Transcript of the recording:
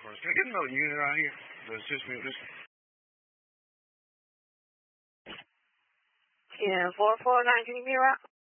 for us. Can I get another unit out here to assist me with this? Yeah, 449, can you be around?